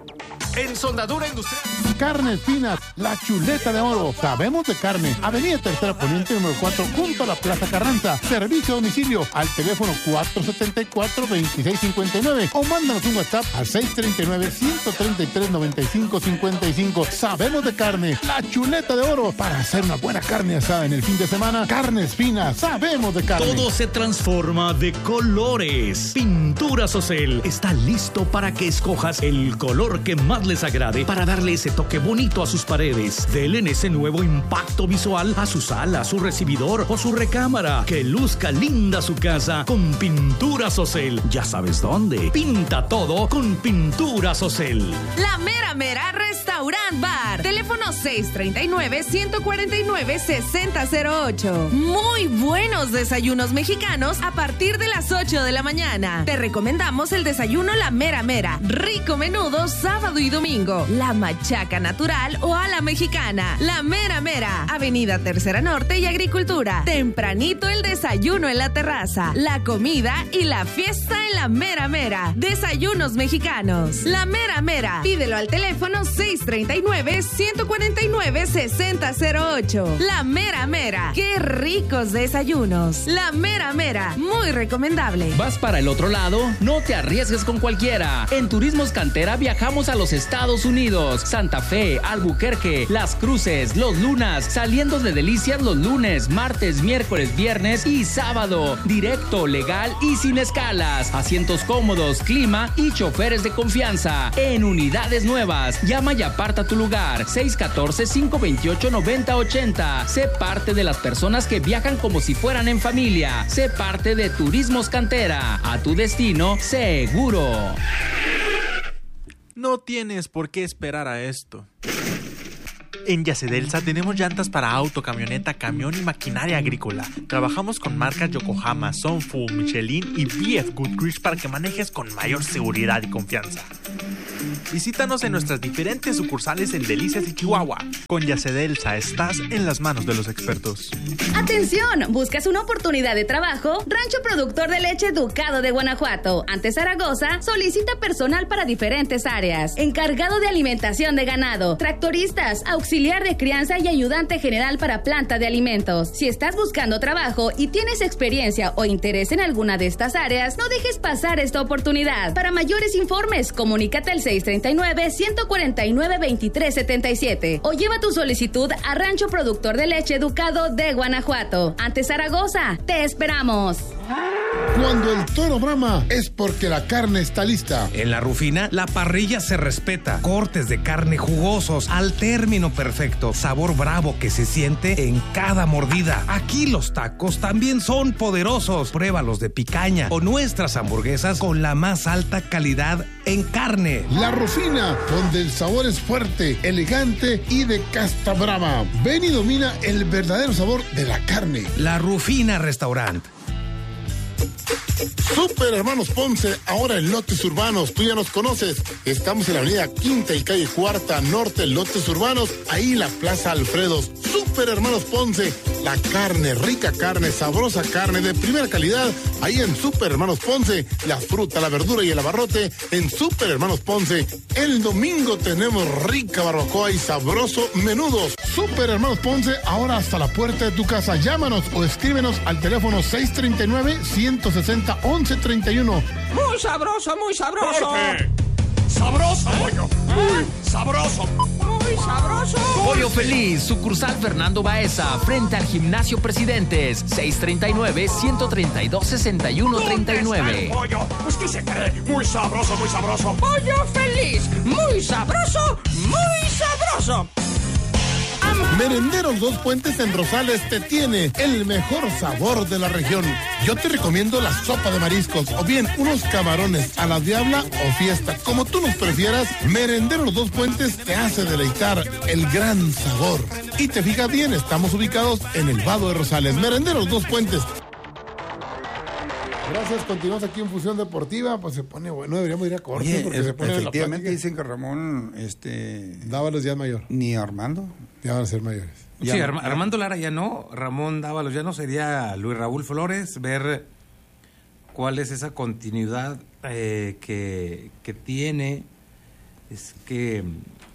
En Soldadura Industrial. Carnes finas, la chuleta de oro. Sabemos de carne. Avenida Tercera Poniente número cuatro, junto a la Plaza Carranza. Servicio a domicilio al teléfono cuatro siete cuatro, dos seis cinco nueve o mándanos un WhatsApp al seis tres nueve, uno tres tres, nueve cinco cinco cinco. Sabemos de carne, la chuleta de oro. Para hacer una buena carne asada en el fin de semana, carnes finas, sabemos de carne. Todo se transforma de colores. Pinturas Ocel está listo para que escojas el color que más les agrade para darle ese toque bonito a sus paredes. Denle ese nuevo impacto visual a su sala, su recibidor o su recámara. Que luzca linda su casa con Pinturas Ocel. Ya sabes dónde. Pinta todo con Pinturas Ocel. La Mera Mera Restaurant Bar. Teléfono seis tres nueve, uno cuatro nueve, seis cero cero ocho. Muy buenos desayunos mexicanos a partir de las ocho de la mañana. Te recomendamos el desayuno La Mera Mera. Rico menudo sábado y domingo. La machaca natural o a la mexicana. La Mera Mera. Avenida Tercera Norte y Agricultura. Tempranito el desayuno en la terraza. La comida y la fiesta en La Mera Mera. Desayunos mexicanos. La Mera Mera. Pídelo al teléfono seis tres nueve, uno cuatro nueve, seis cero cero ocho. La Mera Mera. ¡Qué ricos desayunos! La Mera Mera. Muy recomendable. ¿Vas para el otro lado? No te arriesgues con cualquiera. En Turismos Cantera viajamos a los Estados Unidos, Santa Fe, Albuquerque, Las Cruces, Los Lunas, saliendo de Delicias los lunes, martes, miércoles, viernes y sábado. Directo, legal y sin escalas. Asientos cómodos, clima y choferes de confianza. En unidades nuevas. Llama y aparta tu lugar. seis uno cuatro, cinco dos ocho, nueve cero ocho cero. Sé parte de las personas que viajan como si fueran en familia. Sé parte de Turismos Cantera. A tu destino seguro. No tienes por qué esperar a esto. En Yacedelsa tenemos llantas para auto, camioneta, camión y maquinaria agrícola. Trabajamos con marcas Yokohama, Sunfu, Michelin y B F Goodrich para que manejes con mayor seguridad y confianza. Visítanos en nuestras diferentes sucursales en Delicias y Chihuahua. Con Yacedelsa estás en las manos de los expertos. ¡Atención! ¿Buscas una oportunidad de trabajo? Rancho Productor de Leche Ducado de Guanajuato, ante Zaragoza, solicita personal para diferentes áreas. Encargado de alimentación de ganado, tractoristas, auxiliar de crianza y ayudante general para planta de alimentos. Si estás buscando trabajo y tienes experiencia o interés en alguna de estas áreas, no dejes pasar esta oportunidad. Para mayores informes, comunícate al seis treinta y nueve, ciento cuarenta y nueve, veintitrés setenta y siete o lleva tu solicitud a Rancho Productor de Leche Ducado de Guanajuato. Ante Zaragoza, te esperamos. Cuando el toro brama es porque la carne está lista. En La Rufina, la parrilla se respeta. Cortes de carne jugosos al término perfecto. Sabor bravo que se siente en cada mordida. Aquí los tacos también son poderosos. Pruébalos de picaña o nuestras hamburguesas con la más alta calidad en carne. La Rufina, donde el sabor es fuerte, elegante y de casta brava. Ven y domina el verdadero sabor de la carne. La Rufina Restaurant. Super Hermanos Ponce, ahora en Lotes Urbanos, tú ya nos conoces. Estamos en la avenida Quinta y calle Cuarta Norte, Lotes Urbanos, ahí la Plaza Alfredos. Super Hermanos Ponce, la carne, rica carne, sabrosa carne de primera calidad, ahí en Super Hermanos Ponce. La fruta, la verdura y el abarrote en Super Hermanos Ponce. El domingo tenemos rica barbacoa y sabroso menudos. Super Hermanos Ponce, ahora hasta la puerta de tu casa. Llámanos o escríbenos al teléfono seis treinta y nueve, ciento sesenta, once treinta y uno. Muy sabroso, muy sabroso. Jorge. Sabroso, pollo. Muy sabroso. Muy sabroso. Pollo Feliz, sucursal Fernando Baeza, frente al Gimnasio Presidentes, seis treinta y nueve, ciento treinta y dos, sesenta y uno treinta y nueve. Pollo, pues que se cree. Muy sabroso, muy sabroso. Pollo Feliz, muy sabroso, muy sabroso. Merenderos Dos Puentes en Rosales te tiene el mejor sabor de la región. Yo te recomiendo la sopa de mariscos o bien unos camarones a la diabla o fiesta, como tú nos prefieras. Merenderos Dos Puentes te hace deleitar el gran sabor. Y te fijas bien, estamos ubicados en el Vado de Rosales. Merenderos Dos Puentes. Gracias, continuamos aquí en Fusión Deportiva, pues se pone bueno, deberíamos ir a corte. Oye, porque es, se pone efectivamente dicen que Ramón, este... Dávalos ya es mayor. Ni Armando. Ya van a ser mayores. Sí, Ya, Arma- ya. Armando Lara ya no, Ramón Dávalos ya no, sería Luis Raúl Flores, ver cuál es esa continuidad eh, que, que tiene. Es que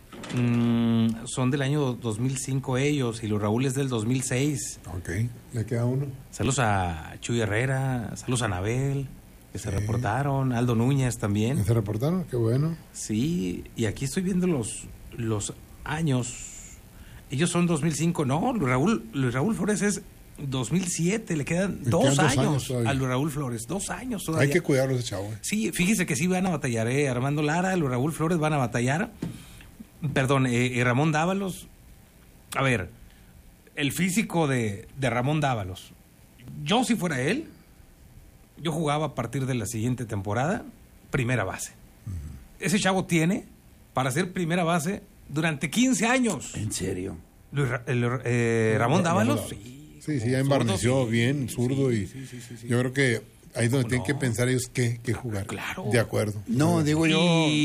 mm, son del año dos mil cinco ellos y Luis Raúl es del dos mil seis. Ok, le queda uno. Saludos a Chuy Herrera, saludos a Anabel, que se reportaron, Aldo Núñez también. ¿Se reportaron? Qué bueno. Sí, y aquí estoy viendo los, los años. Ellos son dos mil cinco, no, Luis Raúl, Luis Raúl Flores es dos mil siete, le quedan Le dos, quedan dos años, años todavía. a Luis Raúl Flores, dos años todavía. Hay que cuidarlo ese chavo. eh. Sí, fíjese que sí van a batallar, eh, Armando Lara, Luis Raúl Flores van a batallar, perdón, eh, eh, Ramón Dávalos, a ver, el físico de, de Ramón Dávalos, yo si fuera él, yo jugaba a partir de la siguiente temporada, primera base. Ese chavo tiene para ser primera base durante quince años. ¿En serio? Luis Ra- el- eh, Ramón Dávalos, Sí, sí, sí, ya embarneció sí, bien, zurdo, y yo creo que ahí es donde tienen que pensar ellos qué, qué jugar. Claro. De acuerdo. No, digo yo,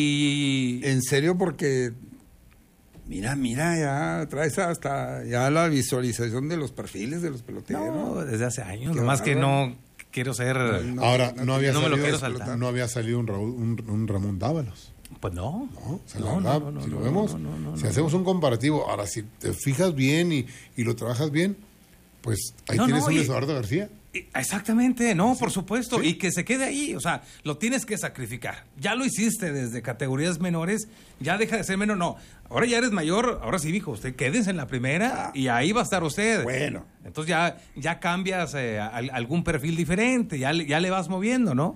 Y- en serio, porque mira, mira, ya traes hasta ya la visualización de los perfiles de los peloteros. No, desde hace años, Qué nomás que bárbaro. no quiero ser... Ahora, no, había no me lo salido, quiero saltar. no había salido un, Raúl- un, un Ramón Dávalos. Pues no. No, o sea, la No, verdad, no, no, si no, lo no, vemos, no, no, no, si no. hacemos un comparativo, ahora si te fijas bien y, y lo trabajas bien, pues ahí No, tienes no, un y- Eduardo García. Y- Exactamente, no, por supuesto, y que se quede ahí, o sea, lo tienes que sacrificar. Ya lo hiciste desde categorías menores, ya deja de ser menor, no. Ahora ya eres mayor, ahora sí, dijo, usted quédese en la primera y ahí va a estar usted. Bueno. Entonces ya, ya cambias eh, a- algún perfil diferente, ya, le- ya le vas moviendo, ¿no?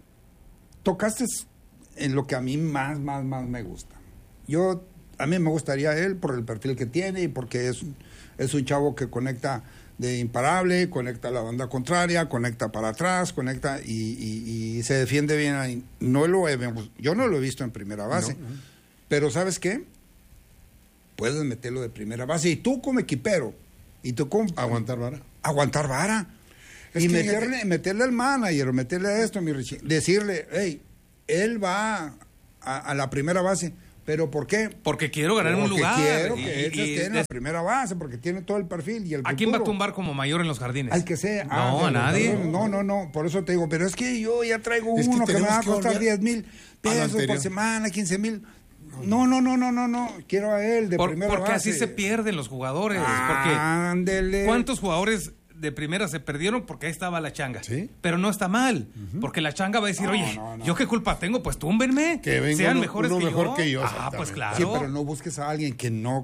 Tocaste en lo que a mí más, más, más me gusta. Yo, a mí me gustaría él por el perfil que tiene y porque es, un- es un chavo que conecta de imparable, conecta a la banda contraria, conecta para atrás, conecta y, y- y se defiende bien ahí. No lo he, yo no lo he visto en primera base. No, no. Pero ¿sabes qué? puedes meterlo de primera base. Y tú como equipero, y tú como... Aguantar vara. Aguantar vara. Es y que meterle, fíjate. meterle al manager, meterle a esto, mi Richie. Decirle, hey, él va a, a la primera base. ¿Pero por qué? Porque quiero ganar un Porque lugar. quiero y- que él y- esté en la primera base, porque tiene todo el perfil y el ¿A quién va a futuro. tumbar como mayor en los jardines? Al que sea. No, Ah, a nadie. No, no, no, por eso te digo, pero es que yo ya traigo Es que uno que, me tenemos va a que costar volver diez mil a lo pesos por anterior. semana, quince mil. No, no, no, no, no, no, quiero a él de Por- primera porque base. así se pierden los jugadores. Porque Ándele. ¿cuántos jugadores de primera se perdieron? Porque ahí estaba la changa. Pero no está mal. Porque la changa va a decir, No, oye, no, no. ¿yo qué culpa tengo? Pues túmbenme. Que venga Sean uno- mejores uno que, mejor yo. que yo, Ah, exactamente. pues claro. Sí, pero no busques a alguien que no,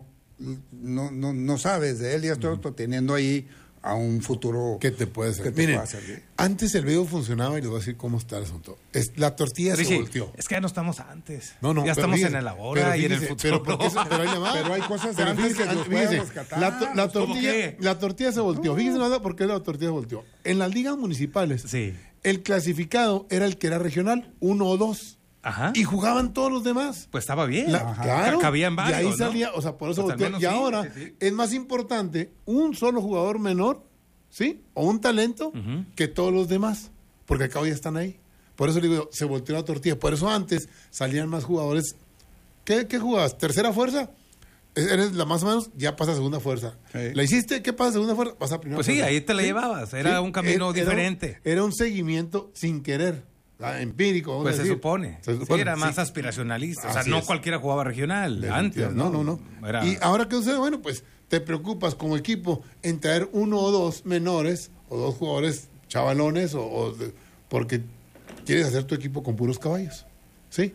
no, no, no sabes de él y esto, esto, teniendo ahí a un futuro ¿Qué te puede que servir? te Miren, pueda servir. antes el video funcionaba y les voy a decir cómo está el asunto. Es, la tortilla Richie, se volteó. es que ya no estamos antes. No, no, ya pero estamos fíjese, en el ahora pero y en el fíjese, futuro. Pero, porque eso- pero ahí le va. Pero hay cosas de Pero antes fíjese, que los fíjese, pueden rescatar. La, to- la ¿Cómo tortilla, qué? la tortilla se volteó. Fíjese nada por qué la tortilla se volteó. En las ligas municipales, Sí. el clasificado era el que era regional, uno o dos. Ajá. Y jugaban todos los demás. Pues estaba bien. La- Ajá. claro. Cabían varios, Y ahí ¿no? salía, o sea, por eso Pues al volteó. menos Y sí, ahora sí, sí. es más importante un solo jugador menor, ¿sí? O un talento que todos los demás. Porque acá ya están ahí. Por eso le digo, se volteó la tortilla. Por eso antes salían más jugadores. ¿Qué, qué jugabas? ¿Tercera fuerza? Eres la más o menos, ya pasa a segunda fuerza. ¿La hiciste? ¿Qué pasa a segunda fuerza? Pasa a primera Pues sí, fuerza. ahí te la llevabas. Era un camino Era- era un- diferente. Era un seguimiento sin querer. ah, Empírico. vamos Pues a se decir. supone. Se Sí, supone, era más sí. aspiracionalista. O sea, Así no es. cualquiera jugaba regional. Antes. No, no, no. Era- Y ahora, ¿qué sucede? Bueno, pues te preocupas como equipo en traer uno o dos menores o dos jugadores chavalones o, o de- porque quieres hacer tu equipo con puros caballos. ¿Sí?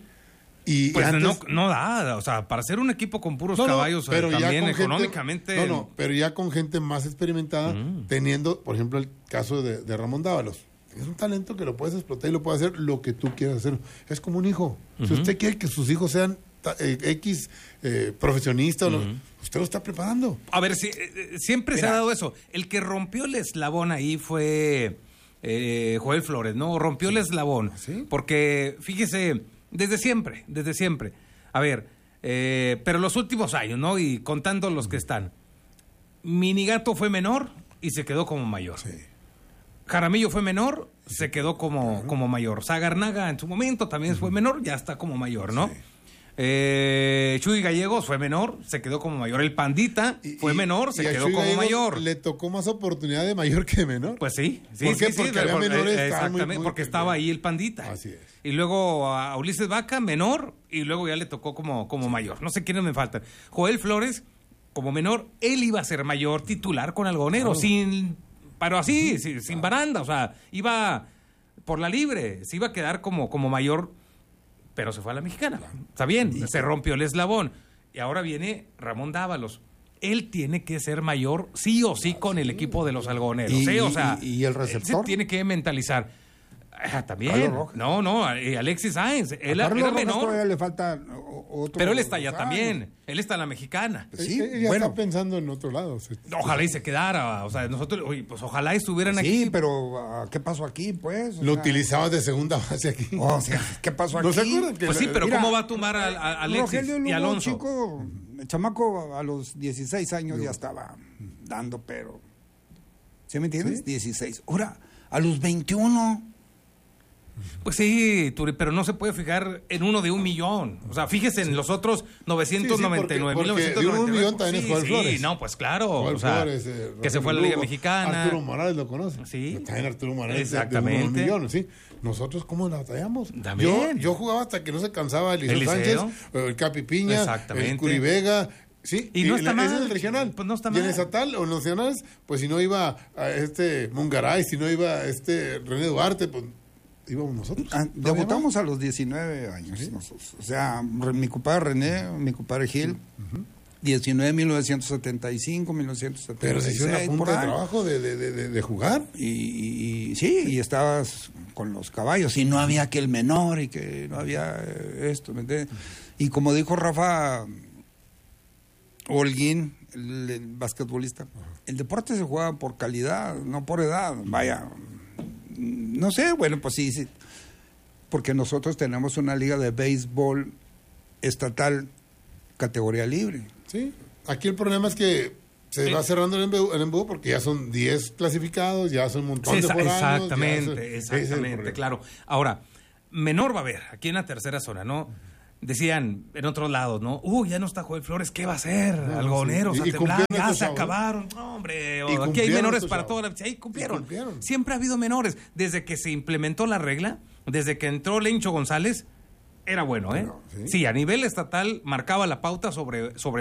Y Pues antes- no, no da, o sea, para hacer un equipo con puros No, no, caballos, pero eh, ya también con gente- económicamente. no, no, pero ya con gente más experimentada, Mm. teniendo, por ejemplo, el caso de, de Ramón Dávalos. Es un talento que lo puedes explotar y lo puedes hacer lo que tú quieras hacer. Es como un hijo. Si Ujú. usted quiere que sus hijos sean ta- eh, X eh, profesionistas, o lo- Ujú. usted lo está preparando. A ver, si, eh, eh, siempre se Mira. ha dado eso. El que rompió el eslabón ahí fue eh, Joel Flores, ¿no? Rompió el eslabón. Porque, fíjese, desde siempre, desde siempre. A ver, eh, pero los últimos años, ¿no? Y contando los que están. Minigato fue menor y se quedó como mayor. Jaramillo fue menor, se quedó como, como mayor. Zagarnaga en su momento también fue menor, ya está como mayor, ¿no? Eh, Chuy Gallegos fue menor, se quedó como mayor. El Pandita fue menor, se Y a quedó Chuy como Gallegos mayor. Le tocó más oportunidad de mayor que de menor. Pues sí, sí, ¿Por qué? sí, sí, Porque había por- menores eh, que estaban muy- exactamente, muy- porque estaba ahí el Pandita. Así es. Y luego a Ulises Vaca, menor, y luego ya le tocó como, como mayor. No sé quiénes me faltan. Joel Flores, como menor, él iba a ser mayor titular con Algodonero, Claro. sin, pero así, sin, sin baranda, o sea, iba por la libre, se iba a quedar como, como mayor, pero se fue a la Mexicana. Está bien, se rompió el eslabón. Y ahora viene Ramón Dávalos. Él tiene que ser mayor sí o sí con el equipo de los algodoneros. Y- ¿eh? O sea, y- y el él receptor. se tiene que mentalizar. Ah, también. Carlos Rojas. No, no, eh, Alexis Sáenz. Él A era Carlos Rojas menor. todavía le falta o- otro. Pero él está allá años. también. Él está en la Mexicana. Sí, Él ya bueno. está pensando en otro lado. sí. Ojalá y se quedara. O sea, nosotros, oye, pues ojalá estuvieran aquí. Sí, pero ah, ¿qué pasó aquí, pues? O Lo sea, utilizabas de segunda base aquí. O sea, ¿qué pasó aquí? ¿No se acuerdan que Pues sí, la- pero Mira, ¿cómo va a tumbar a, a- a Alexis Rogelio y Lugo, Alonso? chico, el chamaco a los dieciséis años ya estaba dando, pero... ¿Sí me entiendes? dieciséis. Ahora, a los veintiuno... Pues sí, Turi, pero no se puede fijar en uno de un millón. O sea, fíjese en los otros novecientos noventa y nueve mil Sí, sí, porque- novecientos porque de un noventa y nueve. millón también es Joel sí, Flores. no, pues claro. Joel o sea, Flores, eh, que se Rogelio fue a la Liga Lugo, Mexicana. Arturo Morales lo conoce. Sí. También Arturo Morales. de- Exactamente. De unos millones, sí. Nosotros, ¿cómo la batallamos? También. Yo, yo jugaba hasta que no se cansaba Eliseo Eliseo. Sánchez, el Capi Piña, Exactamente. el Curivega. Sí, Y no está la- ese mal. es el regional. Pues no está Y en el mal. estatal o en los nacionales, pues si no iba a este Mungaray, si no iba a este René Duarte, pues íbamos nosotros. Ah, ¿Todavía debutamos a los diecinueve años nosotros. O sea, re- mi compadre René, mi compadre Gil, diecinueve, mil novecientos setenta y cinco, mil novecientos setenta y seis. Pero se hizo una por punta de ahí. trabajo de, de, de, de- de jugar. Y, y- y sí, y estabas con los caballos, y no había aquel menor, y que no había eh, esto, ¿me entiendes? Y como dijo Rafa Holguín, el, el basquetbolista, el deporte se juega por calidad, no por edad. Vaya, no sé, bueno, pues sí, sí, porque nosotros tenemos una liga de béisbol estatal categoría libre. Sí. Aquí el problema es que se Sí. va cerrando el embudo, el embudo porque ya son diez clasificados, ya son un montón Sí, de esa- foráneos. ya exactamente, ese- ese es el exactamente, problema. claro. Ahora, menor va a haber aquí en la tercera zona, ¿no? Decían en otros lados, ¿no? Uy, ya no está Joel Flores, ¿qué va a hacer? No, Algoneros, sí. Y- y a temblar, cumplieron ya estos se chavos. acabaron. No, hombre, o Y aquí hay cumplieron menores estos para chavos. toda la... Sí, cumplieron. Y cumplieron. Siempre ha habido menores. Desde que se implementó la regla, desde que entró Lencho González, era bueno, ¿eh? Bueno, sí. Sí, a nivel estatal marcaba la pauta sobre, sobre